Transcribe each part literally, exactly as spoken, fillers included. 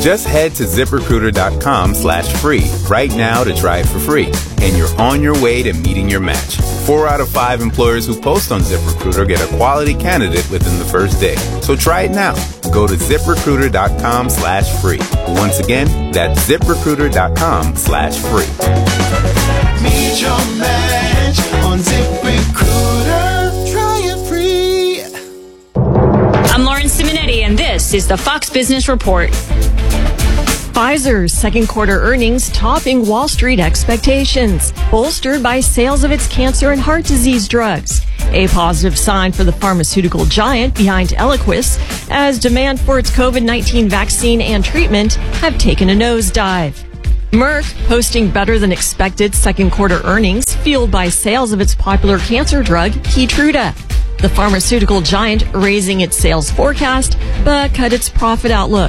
Just head to ZipRecruiter.com slash free right now to try it for free, and you're on your way to meeting your match. Four out of five employers who post on ZipRecruiter get a quality candidate within the first day. So try it now. Go to ZipRecruiter.com slash free. Once again, that's ZipRecruiter.com slash free. Meet your match on ZipRecruiter. Try it free. I'm Lauren Simonetti, and this is the Fox Business Report. Pfizer's second quarter earnings topping Wall Street expectations, bolstered by sales of its cancer and heart disease drugs. A positive sign for the pharmaceutical giant behind Eliquis, as demand for its COVID nineteen vaccine and treatment have taken a nosedive. Merck posting better than expected second quarter earnings, fueled by sales of its popular cancer drug, Keytruda. The pharmaceutical giant raising its sales forecast, but cut its profit outlook.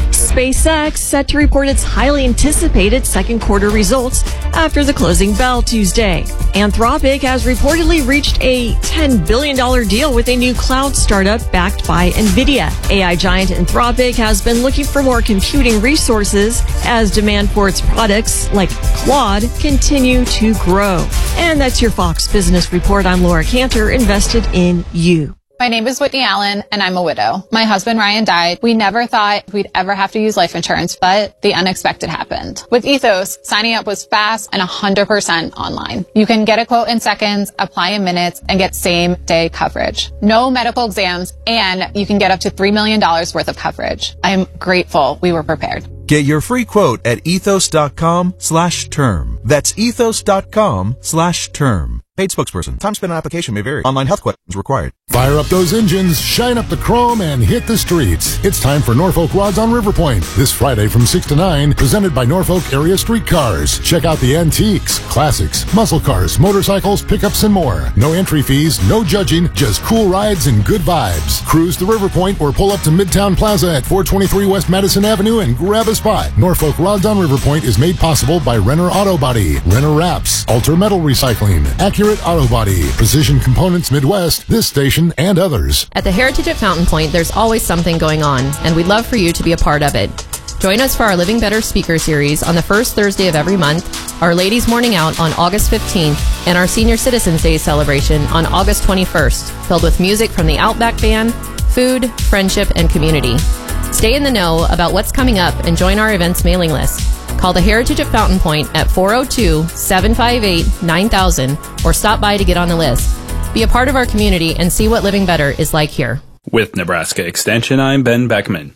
SpaceX set to report its highly anticipated second quarter results after the closing bell Tuesday. Anthropic has reportedly reached a ten billion dollars deal with a new cloud startup backed by NVIDIA. A I giant Anthropic has been looking for more computing resources as demand for its products like Claude continue to grow. And that's your Fox Business Report. I'm Laura Cantor, invested in you. My name is Whitney Allen, and I'm a widow. My husband, Ryan, died. We never thought we'd ever have to use life insurance, but the unexpected happened. With Ethos, signing up was fast and one hundred percent online. You can get a quote in seconds, apply in minutes, and get same-day coverage. No medical exams, and you can get up to three million dollars worth of coverage. I am grateful we were prepared. Get your free quote at ethos.com slash term. That's ethos.com slash term. Paid spokesperson. Time spent on application may vary. Online health questions required. Fire up those engines, shine up the chrome, and hit the streets. It's time for Norfolk Rods on River Point. This Friday from six to nine, presented by Norfolk Area Streetcars. Check out the antiques, classics, muscle cars, motorcycles, pickups, and more. No entry fees, no judging, just cool rides and good vibes. Cruise to River Point or pull up to Midtown Plaza at four twenty-three West Madison Avenue and grab a spot. Norfolk Rods on River Point is made possible by Renner Auto Body, Renner Wraps, Alter Metal Recycling, Accurate Auto Body, Precision Components Midwest, this station, and others. At the Heritage at Fountain Point, there's always something going on, and we'd love for you to be a part of it. Join us for our Living Better speaker series on the first Thursday of every month, our Ladies Morning Out on August fifteenth, and our Senior Citizens Day celebration on August twenty-first, filled with music from the Outback Band, food, friendship, and community. Stay in the know about what's coming up and join our events mailing list. Call the Heritage at Fountain Point at four oh two, seven five eight, nine thousand or stop by to get on the list. Be a part of our community and see what living better is like here. With Nebraska Extension, I'm Ben Beckman.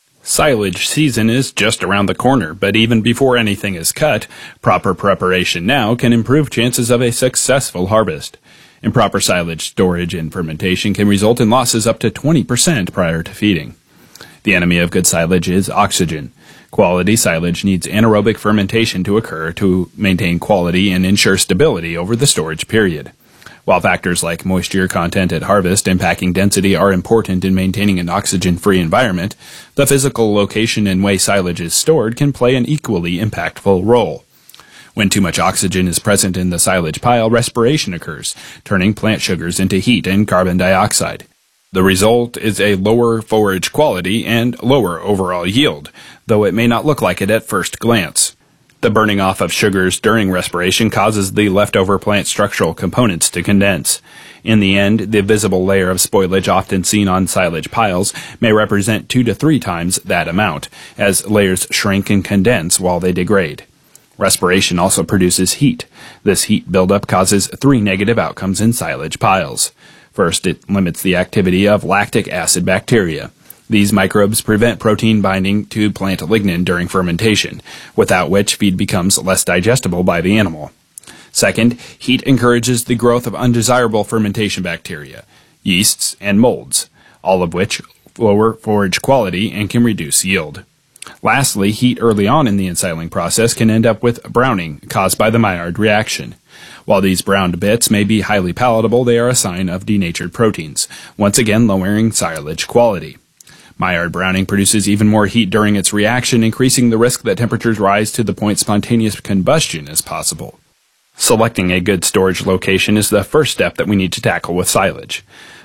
Silage season is just around the corner, but even before anything is cut, proper preparation now can improve chances of a successful harvest. Improper silage storage and fermentation can result in losses up to twenty percent prior to feeding. The enemy of good silage is oxygen. Quality silage needs anaerobic fermentation to occur to maintain quality and ensure stability over the storage period. While factors like moisture content at harvest and packing density are important in maintaining an oxygen-free environment, the physical location and way silage is stored can play an equally impactful role. When too much oxygen is present in the silage pile, respiration occurs, turning plant sugars into heat and carbon dioxide. The result is a lower forage quality and lower overall yield, though it may not look like it at first glance. The burning off of sugars during respiration causes the leftover plant structural components to condense. In the end, the visible layer of spoilage often seen on silage piles may represent two to three times that amount, as layers shrink and condense while they degrade. Respiration also produces heat. This heat buildup causes three negative outcomes in silage piles. First, it limits the activity of lactic acid bacteria. These microbes prevent protein binding to plant lignin during fermentation, without which feed becomes less digestible by the animal. Second, heat encourages the growth of undesirable fermentation bacteria, yeasts, and molds, all of which lower forage quality and can reduce yield. Lastly, heat early on in the ensiling process can end up with browning caused by the Maillard reaction. While these browned bits may be highly palatable, they are a sign of denatured proteins, once again lowering silage quality. Maillard browning produces even more heat during its reaction, increasing the risk that temperatures rise to the point spontaneous combustion is possible. Selecting a good storage location is the first step that we need to tackle with silage.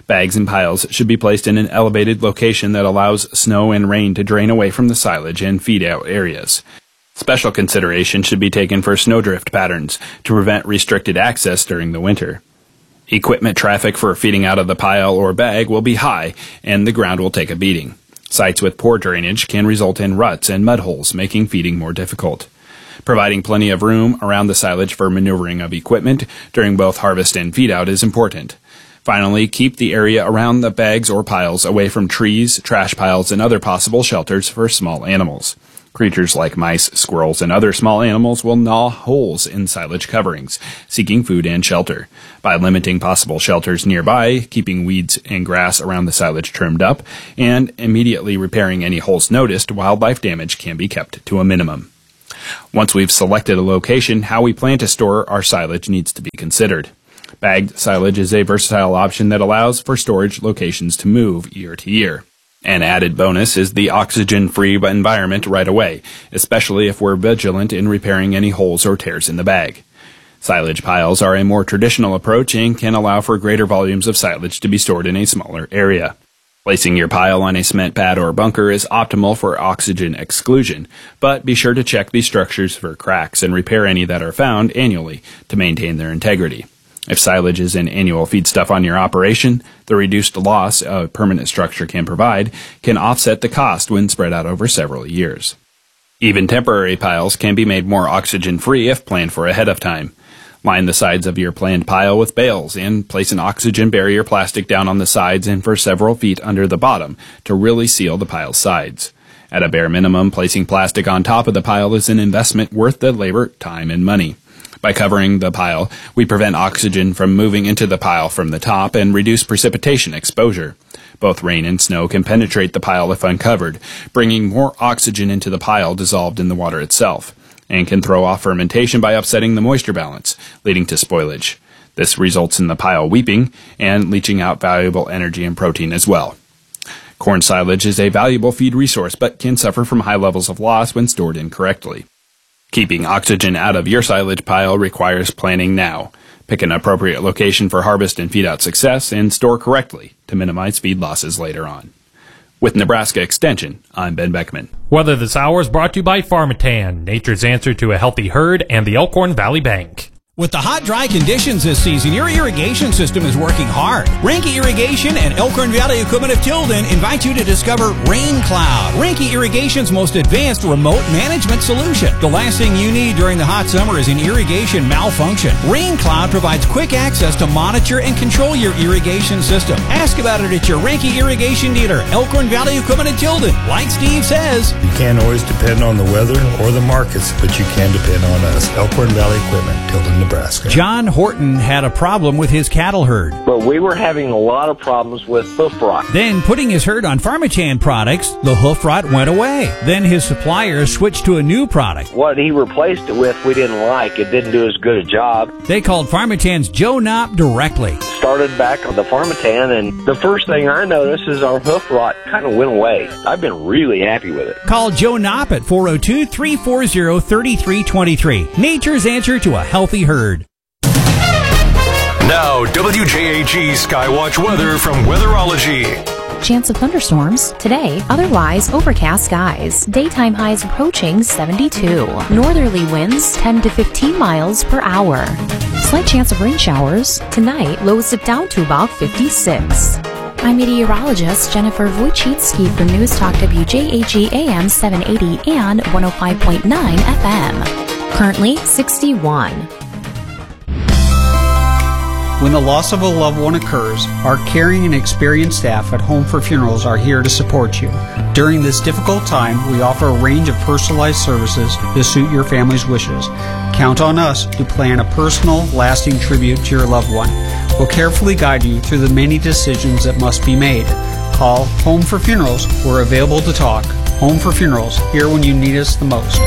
Bags and piles should be placed in an elevated location that allows snow and rain to drain away from the silage and feed-out areas. Special consideration should be taken for snowdrift patterns to prevent restricted access during the winter. Equipment traffic for feeding out of the pile or bag will be high, and the ground will take a beating. Sites with poor drainage can result in ruts and mud holes, making feeding more difficult. Providing plenty of room around the silage for maneuvering of equipment during both harvest and feed-out is important. Finally, keep the area around the bags or piles away from trees, trash piles, and other possible shelters for small animals. Creatures like mice, squirrels, and other small animals will gnaw holes in silage coverings, seeking food and shelter. By limiting possible shelters nearby, keeping weeds and grass around the silage trimmed up, and immediately repairing any holes noticed, wildlife damage can be kept to a minimum. Once we've selected a location, how we plan to store our silage needs to be considered. Bagged silage is a versatile option that allows for storage locations to move year to year. An added bonus is the oxygen-free environment right away, especially if we're vigilant in repairing any holes or tears in the bag. Silage piles are a more traditional approach and can allow for greater volumes of silage to be stored in a smaller area. Placing your pile on a cement pad or bunker is optimal for oxygen exclusion, but be sure to check these structures for cracks and repair any that are found annually to maintain their integrity. If silage is an annual feedstuff on your operation, the reduced loss a permanent structure can provide can offset the cost when spread out over several years. Even temporary piles can be made more oxygen-free if planned for ahead of time. Line the sides of your planned pile with bales and place an oxygen barrier plastic down on the sides and for several feet under the bottom to really seal the pile's sides. At a bare minimum, placing plastic on top of the pile is an investment worth the labor, time, and money. By covering the pile, we prevent oxygen from moving into the pile from the top and reduce precipitation exposure. Both rain and snow can penetrate the pile if uncovered, bringing more oxygen into the pile dissolved in the water itself, and can throw off fermentation by upsetting the moisture balance, leading to spoilage. This results in the pile weeping and leaching out valuable energy and protein as well. Corn silage is a valuable feed resource, but can suffer from high levels of loss when stored incorrectly. Keeping oxygen out of your silage pile requires planning now. Pick an appropriate location for harvest and feed-out success and store correctly to minimize feed losses later on. With Nebraska Extension, I'm Ben Beckman. Weather this hour is brought to you by Pharmatan, nature's answer to a healthy herd, and the Elkhorn Valley Bank. With the hot, dry conditions this season, your irrigation system is working hard. Ranke Irrigation and Elkhorn Valley Equipment of Tilden invite you to discover Rain Cloud, Ranke Irrigation's most advanced remote management solution. The last thing you need during the hot summer is an irrigation malfunction. Rain Cloud provides quick access to monitor and control your irrigation system. Ask about it at your Ranke Irrigation dealer, Elkhorn Valley Equipment of Tilden. Like Steve says, you can't always depend on the weather or the markets, but you can depend on us. Elkhorn Valley Equipment, Tilden, Nebraska. John Horton had a problem with his cattle herd. But we were having a lot of problems with hoof rot. Then, putting his herd on Pharmatan products, the hoof rot went away. Then his suppliers switched to a new product. What he replaced it with, we didn't like. It didn't do as good a job. They called Pharmatan's Joe Knopp directly. Started back on the Pharmatan, and the first thing I noticed is our hoof rot kind of went away. I've been really happy with it. Call Joe Knopp at four oh two, three four zero, three three two three. Nature's answer to a healthy herd. Now, W J H E Skywatch weather from Weatherology. Chance of thunderstorms today, otherwise overcast skies. Daytime highs approaching seventy-two. Northerly winds ten to fifteen miles per hour. Slight chance of rain showers. Tonight, lows dip down to about fifty-six. I'm meteorologist Jennifer Wojcicki for News Talk W J H E A M seven eighty and one oh five point nine F M. Currently sixty-one. When the loss of a loved one occurs, our caring and experienced staff at Home for Funerals are here to support you. During this difficult time, we offer a range of personalized services to suit your family's wishes. Count on us to plan a personal, lasting tribute to your loved one. We'll carefully guide you through the many decisions that must be made. Call Home for Funerals. We're available to talk. Home for Funerals, here when you need us the most.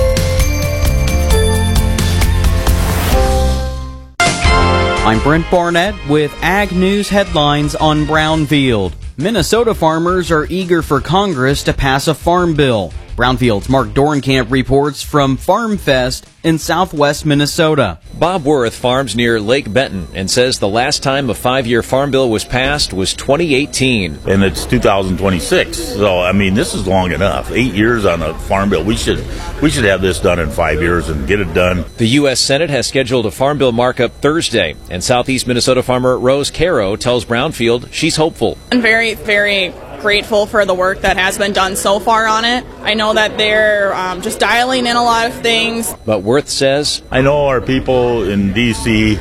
I'm Brent Barnett with Ag News headlines on Brownfield. Minnesota farmers are eager for Congress to pass a farm bill. Brownfield's Mark Dorenkamp reports from Farm Fest in southwest Minnesota. Bob Worth farms near Lake Benton and says the last time a five-year farm bill was passed was twenty eighteen. And it's two thousand twenty-six, so I mean this is long enough. Eight years on a farm bill. We should we should have this done in five years and get it done. The U S Senate has scheduled a farm bill markup Thursday, and Southeast Minnesota farmer Rose Caro tells Brownfield she's hopeful. I'm very, very grateful for the work that has been done so far on it. I know that they're um, just dialing in a lot of things. But Worth says, I know our people in D C